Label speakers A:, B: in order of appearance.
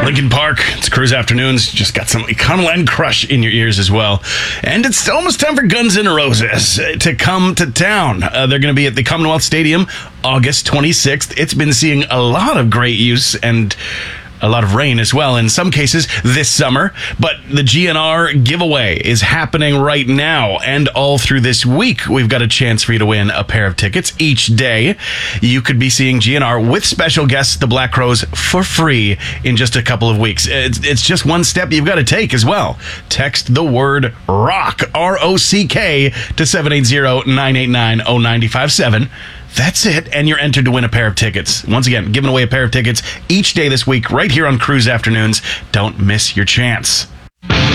A: Lincoln Park, it's Cruise Afternoons. Just got some Econoline and Crush in your ears as well. And it's almost time for Guns N' Roses to come to town. They're going to be at the Commonwealth Stadium August 26th. It's been seeing a lot of great use and a lot of rain as well in some cases this summer, but the GNR giveaway is happening right now and all through this week. We've got a chance for you to win a pair of tickets each day. You could be seeing GNR with special guests, the Black Crowes, for free in just a couple of weeks. It's just one step you've got to take as well. Text the word ROCK, R-O-C-K, to 780-989-0957. That's it, and you're entered to win a pair of tickets. Once again, giving away a pair of tickets each day this week right here on Cruise Afternoons. Don't miss your chance.